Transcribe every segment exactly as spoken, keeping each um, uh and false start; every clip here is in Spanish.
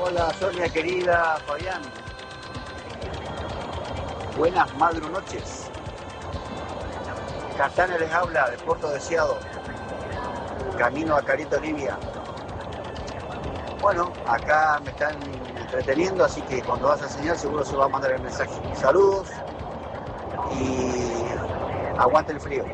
Hola Sonia querida, Fabián. Buenas madru noches. Catana les habla de Puerto Deseado. Camino a Carito Olivia. Bueno, acá me están entreteniendo, así que cuando vas a enseñar seguro se va a mandar el mensaje. Saludos y aguante el frío.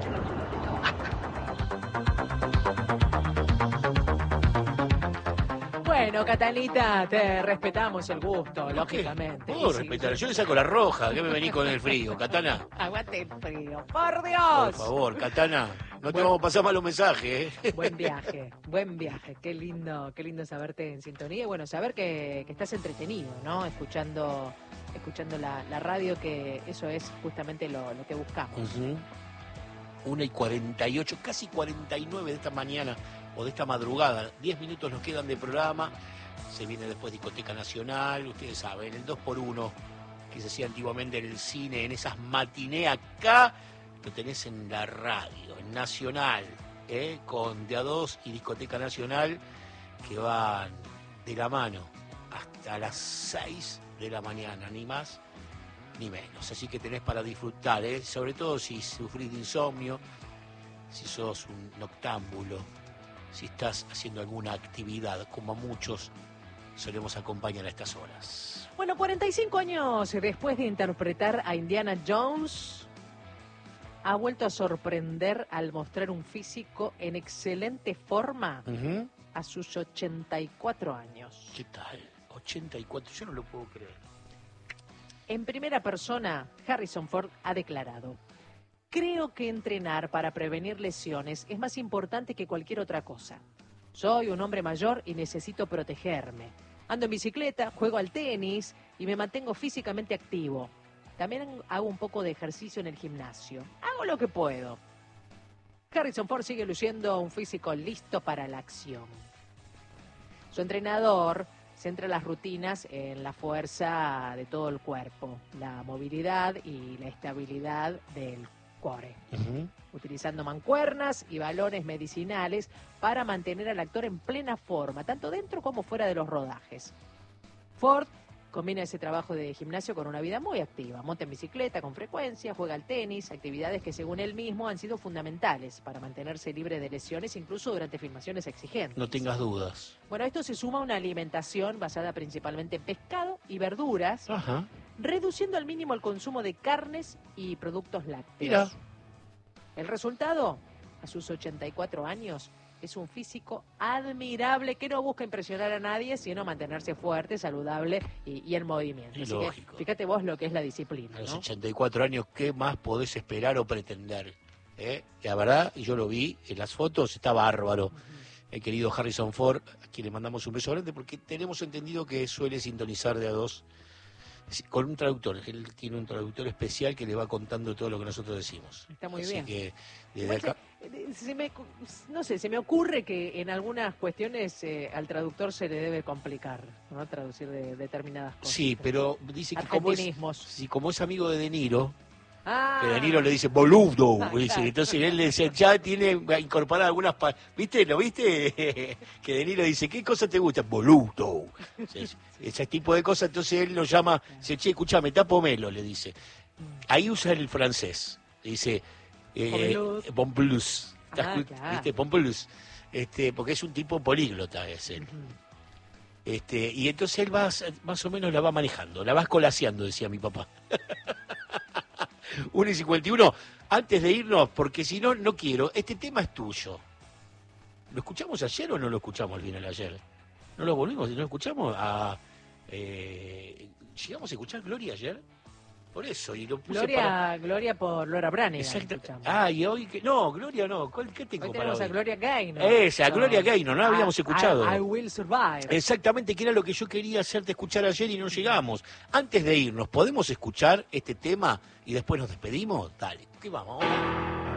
Bueno, Catalita, te respetamos el gusto, lógicamente. Puedo Sí, respetar, sí. yo le saco la roja, ¿qué me venís con el frío, Katana? Aguante el frío, por Dios. Por favor, Katana, no te Bueno. vamos a pasar malos mensajes, ¿eh? Buen viaje, buen viaje. Qué lindo, qué lindo saberte en sintonía y bueno, saber que, que estás entretenido, ¿no? Escuchando, escuchando la, la radio, que eso es justamente lo, lo que buscamos. Uh-huh. Una y cuarenta y ocho, casi cuarenta y nueve de esta mañana o de esta madrugada. Diez minutos nos quedan de programa. Se viene después Discoteca Nacional, ustedes saben, el dos por uno que se hacía antiguamente en el cine, en esas matiné acá, lo tenés en la radio, en Nacional, ¿eh? Con De a dos y Discoteca Nacional, que van de la mano hasta las seis de la mañana, ni más ni menos. Así que tenés para disfrutar, ¿eh? Sobre todo si sufrís de insomnio, si sos un noctámbulo, si estás haciendo alguna actividad, como muchos solemos acompañar a estas horas. Bueno, cuarenta y cinco años después de interpretar a Indiana Jones, ha vuelto a sorprender al mostrar un físico en excelente forma Uh-huh. a sus ochenta y cuatro años. ¿Qué tal? ochenta y cuatro, yo no lo puedo creer. En primera persona, Harrison Ford ha declarado: creo que entrenar para prevenir lesiones es más importante que cualquier otra cosa. Soy un hombre mayor y necesito protegerme. Ando en bicicleta, juego al tenis y me mantengo físicamente activo. También hago un poco de ejercicio en el gimnasio. Hago lo que puedo. Harrison Ford sigue luciendo un físico listo para la acción. Su entrenador centra las rutinas en la fuerza de todo el cuerpo, la movilidad y la estabilidad del core, Uh-huh. utilizando mancuernas y balones medicinales para mantener al actor en plena forma, tanto dentro como fuera de los rodajes. Ford combina ese trabajo de gimnasio con una vida muy activa. Monta en bicicleta con frecuencia, juega al tenis, actividades que según él mismo han sido fundamentales para mantenerse libre de lesiones, incluso durante filmaciones exigentes. No tengas dudas. Bueno, a esto se suma una alimentación basada principalmente en pescado y verduras, Ajá. reduciendo al mínimo el consumo de carnes y productos lácteos. Mira. El resultado, a sus ochenta y cuatro años, es un físico admirable que no busca impresionar a nadie, sino mantenerse fuerte, saludable y, y en movimiento. Y Así lógico. que fíjate vos lo que es la disciplina, A los ¿no? ochenta y cuatro años, ¿qué más podés esperar o pretender? ¿Eh? La verdad, y yo lo vi en las fotos, está bárbaro. El querido Harrison Ford, a quien le mandamos un beso grande, porque tenemos entendido que suele sintonizar de a dos con un traductor. Él tiene un traductor especial que le va contando todo lo que nosotros decimos. Está muy Así bien. que desde Igual acá... se- se me, no sé, se me ocurre que en algunas cuestiones eh, al traductor se le debe complicar, ¿no? Traducir de, determinadas cosas. Sí, pero dice que como es, Argentinismos. sí, como es amigo de De Niro, Ah, que De Niro le dice boludo, Ah, dice, claro. entonces él le dice, ya tiene incorporadas algunas, pa- ¿viste? ¿Lo viste? Que De Niro dice, ¿qué cosa te gusta? Boludo. Sí, sí. Ese tipo de cosas, entonces él lo llama, dice, che, escuchame, tapomelo, le dice. Ahí usa el francés, dice, eh, Pomelus. Pompelus, Ah, claro. ¿viste? Pompelus, este, porque es un tipo políglota, es él. Ujú. Este, y entonces él va, más o menos la va manejando, la va escolaseando, decía mi papá. uno y cincuenta y uno, antes de irnos, porque si no, no quiero, este tema es tuyo. ¿Lo escuchamos ayer o no lo escuchamos bien el ayer? ¿No lo volvimos? ¿No lo escuchamos? A, eh, ¿Llegamos a escuchar Gloria ayer? Por eso, y lo puse Gloria, para... Gloria por Laura Branigan. Exacto. escuchamos. Ah, y hoy que... No, Gloria no. ¿Cuál, ¿Qué tengo Hoy para tenemos hoy? a Gloria Gaynor. Esa, No. Gloria Gaynor, no la habíamos I- escuchado. I, I Will Survive. Exactamente, que era lo que yo quería hacerte escuchar ayer y no llegamos. Antes de irnos, ¿podemos escuchar este tema y después nos despedimos? Dale, ¿qué vamos?